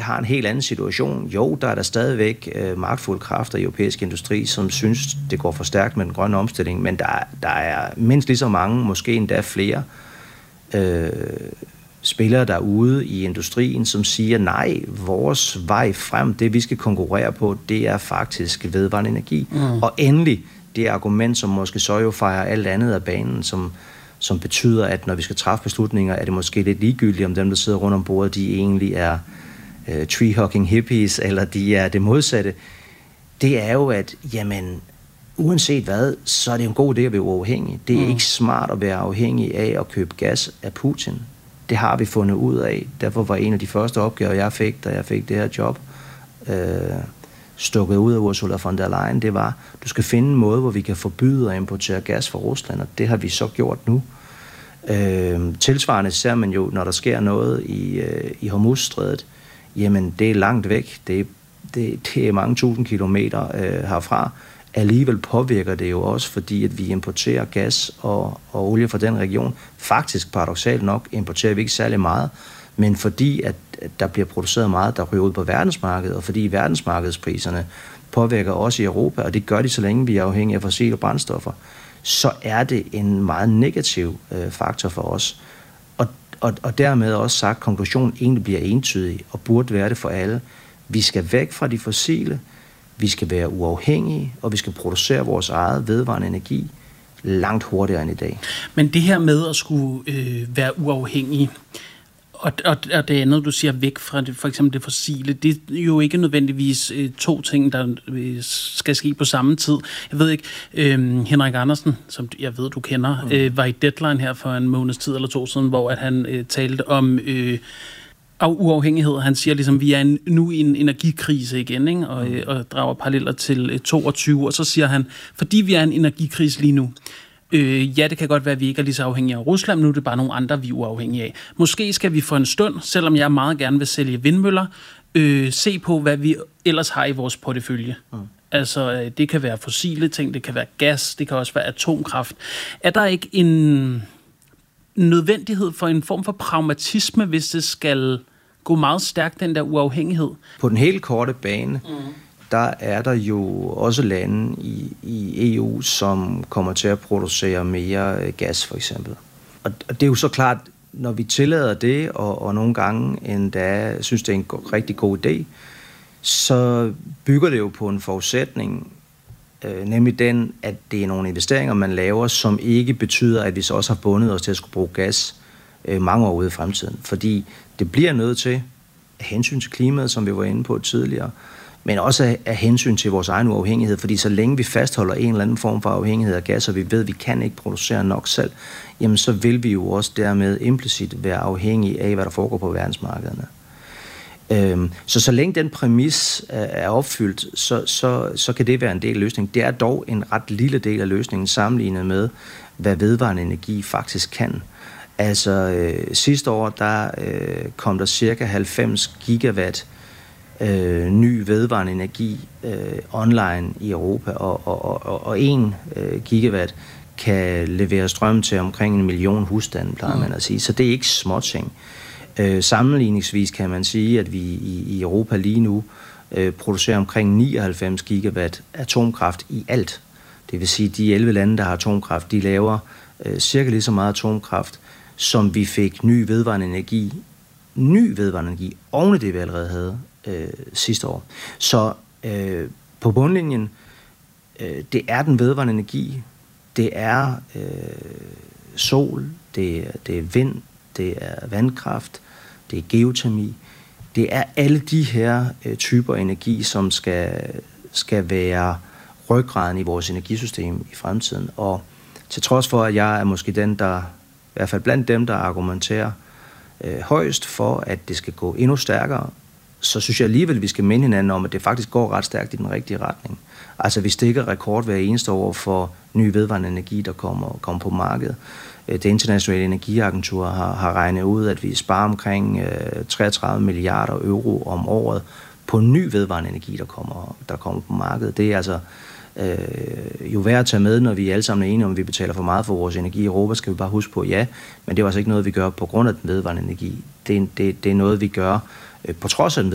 har en helt anden situation. Jo, der er der stadigvæk magtfulde kræfter i europæisk industri, som synes, det går for stærkt med den grønne omstilling, men der er mindst lige så mange, måske endda flere spillere derude i industrien, som siger, nej, vores vej frem, det vi skal konkurrere på, det er faktisk vedvarende energi. Og endelig, det argument, som måske så jo fejrer alt andet af banen, som betyder, at når vi skal træffe beslutninger, er det måske lidt ligegyldigt, om dem, der sidder rundt om bordet, de egentlig er tree-hugging hippies, eller de er det modsatte. Det er jo, at jamen, uanset hvad, så er det en god idé at være uafhængig. Det er ikke smart at være afhængig af at købe gas af Putin. Det har vi fundet ud af. Derfor var en af de første opgaver, jeg fik, da jeg fik det her job, stukket ud af Ursula von der Leyen, det var, du skal finde en måde, hvor vi kan forbyde at importere gas fra Rusland, og det har vi så gjort nu. Tilsvarende ser man jo, når der sker noget i Hormuzstrædet, jamen det er langt væk, det er mange tusind kilometer herfra. Alligevel påvirker det jo også, fordi at vi importerer gas og olie fra den region. Faktisk, paradoksalt nok, importerer vi ikke særlig meget, men fordi at der bliver produceret meget, der ryger ud på verdensmarkedet, og fordi verdensmarkedspriserne påvirker også i Europa, og det gør de, så længe vi er afhængige af fossile brændstoffer, så er det en meget negativ faktor for os. Og dermed også sagt, at konklusionen egentlig bliver entydig, og burde være det for alle. Vi skal væk fra de fossile, vi skal være uafhængige, og vi skal producere vores eget vedvarende energi langt hurtigere end i dag. Men det her med at skulle være uafhængig, og det andet, du siger, væk fra det, for eksempel det fossile, det er jo ikke nødvendigvis to ting, der skal ske på samme tid. Jeg ved ikke, Henrik Andersen, som jeg ved, du kender, var i Deadline her for en måneds tid eller to siden, hvor at han talte om uafhængighed. Han siger ligesom, vi er nu i en energikrise igen, ikke? Og drager paralleller til 22, og så siger han, fordi vi er en energikrise lige nu, ja, det kan godt være, at vi ikke er lige så afhængige af Rusland, nu er det bare nogle andre, vi er uafhængige af. Måske skal vi for en stund, selvom jeg meget gerne vil sælge vindmøller, se på, hvad vi ellers har i vores portefølje. Altså, det kan være fossile ting, det kan være gas, det kan også være atomkraft. Er der ikke en nødvendighed for en form for pragmatisme, hvis det skal gå meget stærkt, den der uafhængighed? På den helt korte bane, der er der jo også lande i EU, som kommer til at producere mere gas, for eksempel. Og det er jo så klart, når vi tillader det, og nogle gange endda synes, det er en rigtig god idé, så bygger det jo på en forudsætning, nemlig den, at det er nogle investeringer, man laver, som ikke betyder, at vi så også har bundet os til at skulle bruge gas mange år ude i fremtiden. Fordi det bliver nødt til, af hensyn til klimaet, som vi var inde på tidligere, men også af hensyn til vores egen uafhængighed, fordi så længe vi fastholder en eller anden form for afhængighed af gas, og vi ved, at vi kan ikke producere nok selv, jamen så vil vi jo også dermed implicit være afhængige af, hvad der foregår på verdensmarkederne. Så længe den præmis er opfyldt, så kan det være en del af løsningen. Det er dog en ret lille del af løsningen sammenlignet med, hvad vedvarende energi faktisk kan. Altså sidste år, der kom der cirka 90 gigawatt ny vedvarende energi online i Europa, og 1 gigawatt kan levere strøm til omkring 1 million husstande, plejer man at sige. Så det er ikke småting. Sammenligningsvis kan man sige, at vi i Europa lige nu producerer omkring 99 gigawatt atomkraft i alt. Det vil sige, at de 11 lande, der har atomkraft, de laver cirka lige så meget atomkraft, som vi fik ny vedvarende energi oven i det, vi allerede havde sidste år. Så på bundlinjen, det er den vedvarende energi, det er sol, det er vind, det er vandkraft, det er geotermi. Det er alle de her typer energi, som skal være ryggraden i vores energisystem i fremtiden. Og til trods for, at jeg er måske den, der, i hvert fald blandt dem, der argumenterer højst for, at det skal gå endnu stærkere, så synes jeg alligevel, at vi skal minde hinanden om, at det faktisk går ret stærkt i den rigtige retning. Altså, vi stikker rekord hver eneste år for ny vedvarende energi, der kommer på markedet. Det internationale energiagentur har regnet ud, at vi sparer omkring 33 milliarder euro om året på ny vedvarende energi, der kommer på markedet. Det er altså jo værd at tage med, når vi alle sammen er enige om, at vi betaler for meget for vores energi i Europa, skal vi bare huske på, ja, men det er altså ikke noget, vi gør på grund af den vedvarende energi. Det er noget, vi gør på trods af den